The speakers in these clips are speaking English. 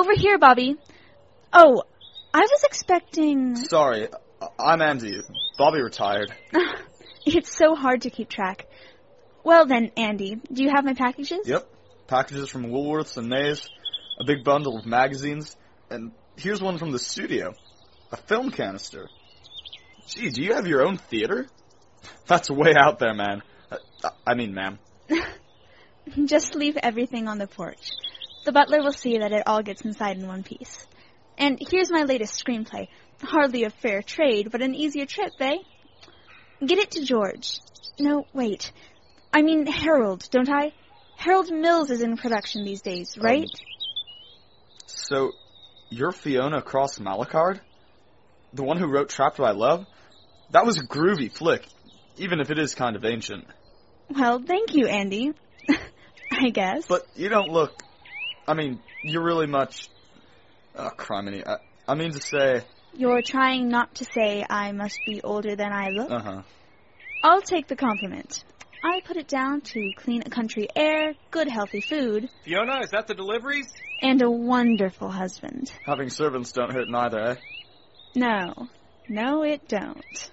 over here, Bobby. Oh, I was expecting... Sorry, I'm Andy. Bobby retired. It's so hard to keep track. Well then, Andy, do you have my packages? Yep. Packages from Woolworths and Nays, a big bundle of magazines, and here's one from the studio. A film canister. Gee, do you have your own theater? That's way out there, man. I mean, ma'am. Just leave everything on the porch. The butler will see that it all gets inside in one piece. And here's my latest screenplay. Hardly a fair trade, but an easier trip, eh? Get it to George. No, wait. I mean Harold, don't I? Harold Mills is in production these days, right? So, you're Fiona Cross-Malachard? The one who wrote Trapped by Love? That was a groovy flick, even if it is kind of ancient. Well, thank you, Andy. I guess. But you don't look... I mean, you're really much... Oh, criminy. I mean to say... You're trying not to say I must be older than I look? Uh-huh. I'll take the compliment. I put it down to clean country air, good healthy food. Fiona, is that the deliveries? And a wonderful husband. Having servants don't hurt neither, eh? No, it don't.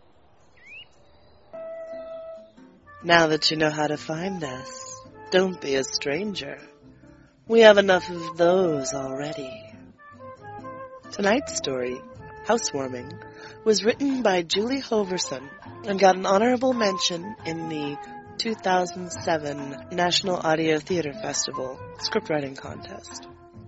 Now that you know how to find us, don't be a stranger. We have enough of those already. Tonight's story, Housewarming, was written by Julie Hoverson and got an honorable mention in the 2007 National Audio Theatre Festival scriptwriting contest.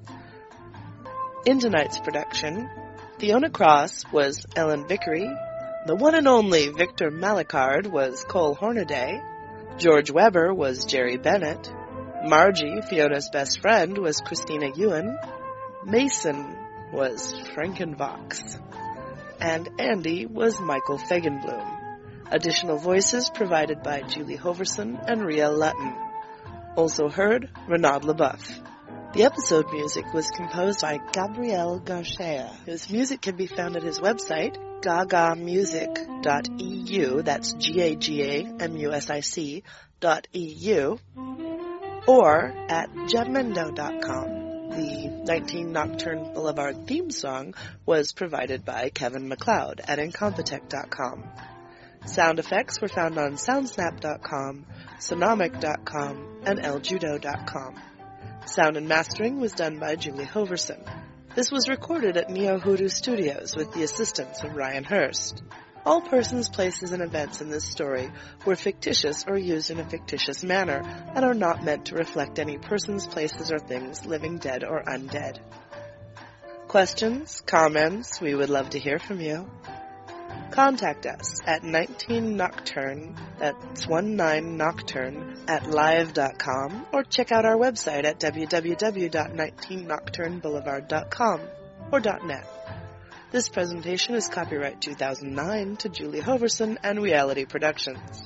In tonight's production, Fiona Cross was Ellen Vickery, the one and only Victor Malachard was Cole Hornaday, George Weber was Jerry Bennett, Margie, Fiona's best friend, was Christina Ewan, Mason was Frankenvox, and Andy was Michael Fagenblum. Additional voices provided by Julie Hoverson and Riel Lutton. Also heard, Renaud LeBeuf. The episode music was composed by Gabriel Garcia, whose music can be found at his website, gagamusic.eu, that's GAGAMUSIC.eu, or at jamendo.com. The 19 Nocturne Boulevard theme song was provided by Kevin MacLeod at Incompetech.com. Sound effects were found on Soundsnap.com, Sonomic.com, and eljudo.com. Sound and mastering was done by Julie Hoverson. This was recorded at Neo Hoodoo Studios with the assistance of Ryan Hurst. All persons, places, and events in this story were fictitious or used in a fictitious manner and are not meant to reflect any persons, places, or things, living, dead, or undead. Questions? Comments? We would love to hear from you. Contact us at 19nocturne, that's 19nocturne, at live.com, or check out our website at www.19nocturneboulevard.com or .net. This presentation is copyright 2009 to Julie Hoverson and Reality Productions.